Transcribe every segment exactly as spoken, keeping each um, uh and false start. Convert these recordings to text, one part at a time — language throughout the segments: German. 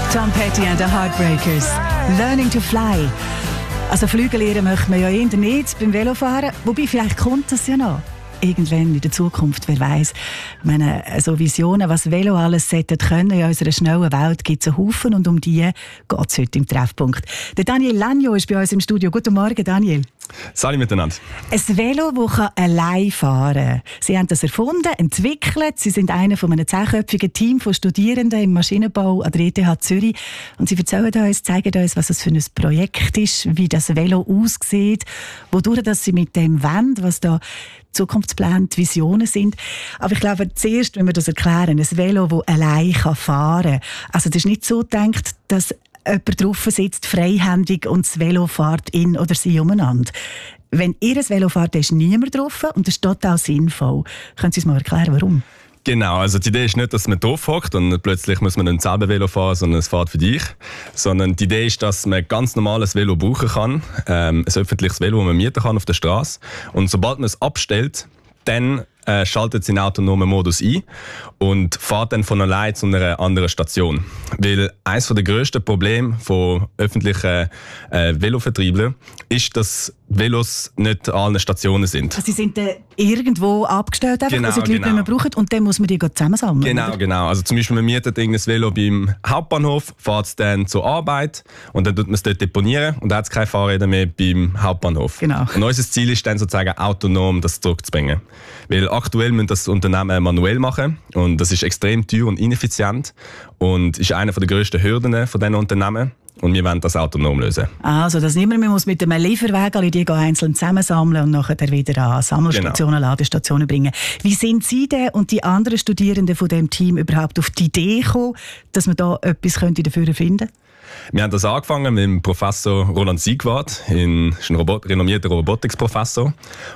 Tom Petty and the Heartbreakers. Learning to fly. Also Flüge lernen möchte man ja eher nicht beim Velofahren. Wobei, vielleicht kommt das ja noch. Irgendwann in der Zukunft, wer weiß. Ich meine, so Visionen, was Velo alles sollten können in unserer schnellen Welt, gibt es einen Haufen und um die geht es heute im Treffpunkt. Der Daniel Lagno ist bei uns im Studio. Guten Morgen, Daniel. Salut miteinander. Ein Velo, das allein fahren kann. Sie haben das erfunden, entwickelt. Sie sind einer von einem zehnköpfigen Team von Studierenden im Maschinenbau an der E T H Zürich. Und sie erzählen uns, zeigen uns, was das für ein Projekt ist, wie das Velo aussieht, wodurch dass sie mit dem wollen, was da Zukunftspläne, die Visionen sind. Aber ich glaube, zuerst, wenn wir das erklären, ein Velo, das allein fahren kann. Also das ist nicht so gedacht, dass jemand drauf sitzt, freihändig, und das Velo fährt in oder sie umeinander. Wenn ihr ein Velo fahrt, ist niemand drauf und das ist total sinnvoll. Können Sie uns mal erklären, warum? Genau, also die Idee ist nicht, dass man drauf hockt und plötzlich muss man ein selber Velo fahren, sondern es fährt für dich. Sondern die Idee ist, dass man ganz normales Velo brauchen kann, ähm, ein öffentliches Velo, das man mieten kann auf der Straße. Und sobald man es abstellt, dann äh, schaltet es in autonomen Modus ein und fährt dann von allein zu einer anderen Station. Weil eines der grössten Probleme von öffentlichen äh, Velovertrieblern ist, dass Velos nicht an allen Stationen sind. Also sie sind dann irgendwo abgestellt, einfach, genau, also die Leute genau. nicht mehr brauchen, und dann muss man die zusammensammeln. Genau, oder? genau. Also zum Beispiel, man mietet irgendein Velo beim Hauptbahnhof, fährt es dann zur Arbeit und dann tut man es dort deponieren und dann hat es keine Fahrräder mehr beim Hauptbahnhof. Genau. Und unser Ziel ist dann sozusagen autonom, das zurückzubringen. Weil aktuell müssen das Unternehmen manuell machen und das ist extrem teuer und ineffizient und ist eine der grössten Hürden von diesen Unternehmen. Und wir wollen das autonom lösen. Also, dass niemand mehr muss mit einem Lieferwagen die einzeln zusammensammeln und nachher wieder an Sammelstationen, genau. Ladestationen bringen. Wie sind Sie denn und die anderen Studierenden von dem Team überhaupt auf die Idee gekommen, dass man da etwas dafür finden könnte? Wir haben das angefangen mit dem Professor Roland Siegwart, ein Robot, renommierter Robotics-Professor.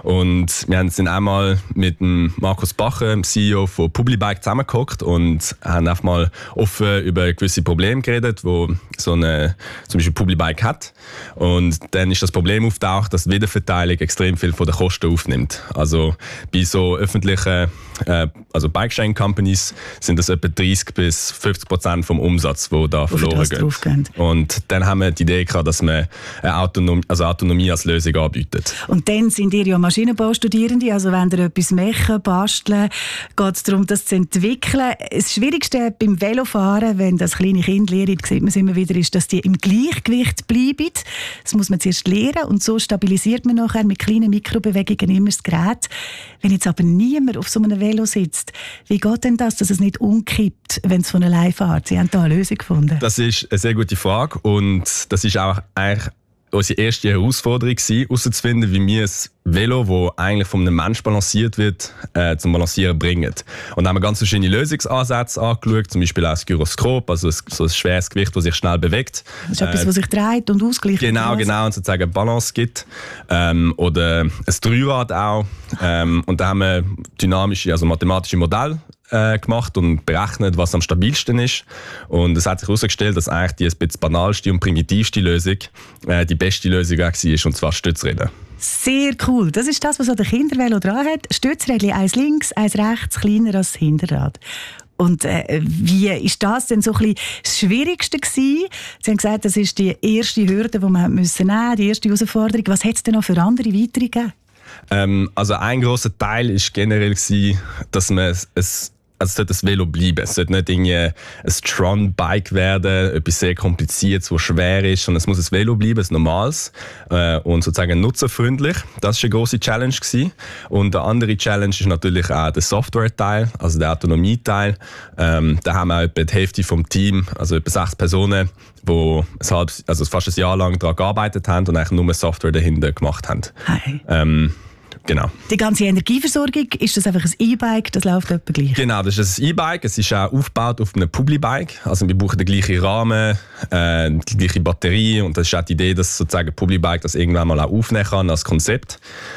Und wir sind einmal mit dem Markus Bacher, dem C E O von Publibike, zusammengehockt und haben einfach mal offen über gewisse Probleme geredet, wo so eine, zum Beispiel Publibike hat. Und dann ist das Problem aufgetaucht, dass die Wiederverteilung extrem viel von den Kosten aufnimmt. Also bei so öffentlichen äh, also Bike-Sharing-Companies sind das etwa dreißig bis fünfzig Prozent vom Umsatz, der da verloren geht. Und dann haben wir die Idee gehabt, dass man eine Autonomie, also Autonomie als Lösung anbietet. Und dann sind ihr ja Maschinenbaustudierende, also wenn ihr etwas machen, basteln, geht es darum, das zu entwickeln. Das Schwierigste beim Velofahren, wenn das kleine Kind lernt, sieht man es immer wieder, ist, dass die im Gleichgewicht bleiben. Das muss man zuerst lernen und so stabilisiert man nachher mit kleinen Mikrobewegungen immer das Gerät. Wenn jetzt aber niemand auf so einem Velo sitzt, wie geht denn das, dass es nicht umkippt, wenn es von allein fährt? Sie haben da eine Lösung gefunden. Das ist eine sehr gute Frage und das ist auch eigentlich unsere erste Herausforderung gewesen, herauszufinden, wie wir ein Velo, das eigentlich von einem Menschen balanciert wird, äh, zum Balancieren bringen. Und da haben wir ganz verschiedene Lösungsansätze angeschaut, zum Beispiel auch das Gyroskop, also ein, so ein schweres Gewicht, das sich schnell bewegt. Das ist äh, etwas, das sich dreht und ausgleicht. Genau, genau, und sozusagen eine Balance gibt. Ähm, oder ein Dreirad auch. Ähm, und da haben wir dynamische, also mathematische Modelle gemacht und berechnet, was am stabilsten ist. Und es hat sich herausgestellt, dass eigentlich die ein bisschen banalste und primitivste Lösung äh, die beste Lösung war, und zwar Stützräder. Sehr cool. Das ist das, was der Kindervelo dran hat. Stützrädchen, eins links, eins rechts, kleiner als das Hinterrad. Und äh, wie ist das denn so ein bisschen das Schwierigste gewesen? Sie haben gesagt, das ist die erste Hürde, die man müssen nehmen, die erste Herausforderung. Was hat es denn noch für andere weitere gegeben? Ähm, also ein grosser Teil war generell gewesen, dass man es, es Also es sollte ein Velo bleiben. Es sollte nicht irgendwie ein Tron-Bike werden, etwas sehr Kompliziertes, das schwer ist, sondern es muss ein Velo bleiben, ein normales äh, und sozusagen nutzerfreundlich. Das war eine grosse Challenge gewesen. Und eine andere Challenge ist natürlich auch der Software-Teil, also der Autonomie-Teil. Ähm, da haben wir auch etwa die Hälfte vom Team, also etwa sechs Personen, die ein halb, also fast ein Jahr lang daran gearbeitet haben und eigentlich nur Software dahinter gemacht haben. Hi. Ähm, Genau. Die ganze Energieversorgung, ist das einfach ein E-Bike, das läuft etwa gleich? Genau, das ist ein E-Bike. Es ist auch aufgebaut auf einem Publibike. Also wir brauchen den gleichen Rahmen, äh, die gleiche Batterie und das ist auch die Idee, dass sozusagen ein Publibike das irgendwann mal auch aufnehmen kann als Konzept.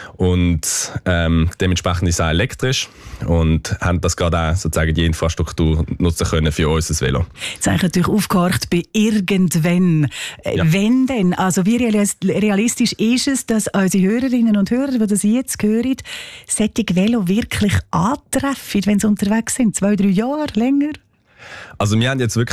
Und ähm, dementsprechend ist es auch elektrisch und haben das gerade auch sozusagen die Infrastruktur nutzen können für unser Velo. Jetzt habe ich natürlich aufgehört bei irgendwann. Äh, ja. Wenn denn? Also wie realistisch ist es, dass unsere Hörerinnen und Hörer, die das jetzt hören, solche Velo wirklich antreffen, wenn sie unterwegs sind? Zwei, drei Jahre, länger? Also wir haben jetzt wirklich einen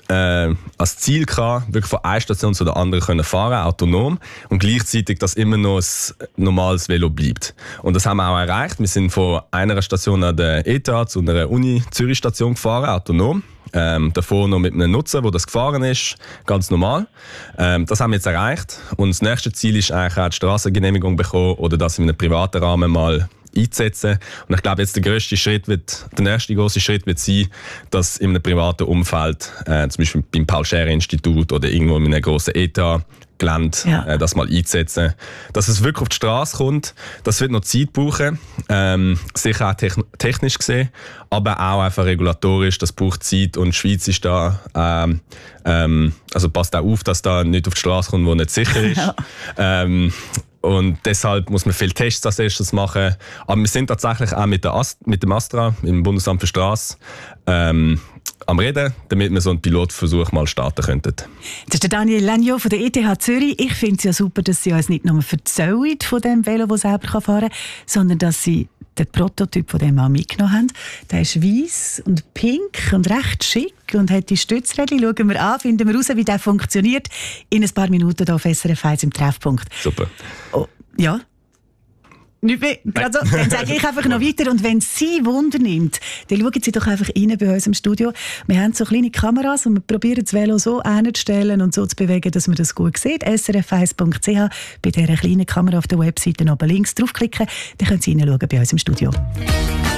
äh, als Ziel gehabt, wirklich von einer Station zu der anderen können fahren, autonom, und gleichzeitig, dass immer noch ein normales Velo bleibt. Und das haben wir auch erreicht. Wir sind von einer Station an der E T H zu einer Uni Zürich Station gefahren, autonom. Ähm, davor noch mit einem Nutzer, der das gefahren ist, ganz normal. Ähm, das haben wir jetzt erreicht. Und das nächste Ziel ist eigentlich auch die Strassengenehmigung bekommen oder das in einem privaten Rahmen mal einzusetzen. Und ich glaube, jetzt der grösste Schritt wird, der nächste große Schritt wird sein, dass in einem privaten Umfeld, äh, zum Beispiel beim Paul-Scherrer-Institut oder irgendwo in einem grossen E T H, Gelände, ja. äh, das mal einzusetzen. Dass es wirklich auf die Straße kommt, das wird noch Zeit brauchen, ähm, sicher auch techn- technisch gesehen, aber auch einfach regulatorisch, das braucht Zeit, und die Schweiz ist da, ähm, ähm, also passt auch auf, dass da nicht auf die Straße kommt, wo nicht sicher ist. Ja. Ähm, Und deshalb muss man viele Tests als erstes machen. Aber wir sind tatsächlich auch mit, der Ast- mit dem Astra, im Bundesamt für Straße, ähm, am Reden, damit wir so einen Pilotversuch mal starten könnten. Das ist der Daniel Legno von der E T H Zürich. Ich finde es ja super, dass Sie uns nicht nur erzählen von dem Velo, das selber fahren kann, sondern dass Sie den Prototyp von dem auch mitgenommen haben. Der ist weiss und pink und recht schick und hat die Stützrädchen. Schauen wir an, finden wir raus, wie der funktioniert. In ein paar Minuten hier auf S R F eins im Treffpunkt. Super. Oh, ja. Nicht mehr. Also, dann sage ich einfach noch weiter. Und wenn es Sie Wunder nimmt, dann schauen Sie doch einfach rein bei uns im Studio. Wir haben so kleine Kameras und wir probieren das Velo so hinzustellen und so zu bewegen, dass man das gut sieht. S R F eins punkt c h, bei dieser kleinen Kamera auf der Webseite oben links draufklicken, dann können Sie reinschauen bei uns im Studio.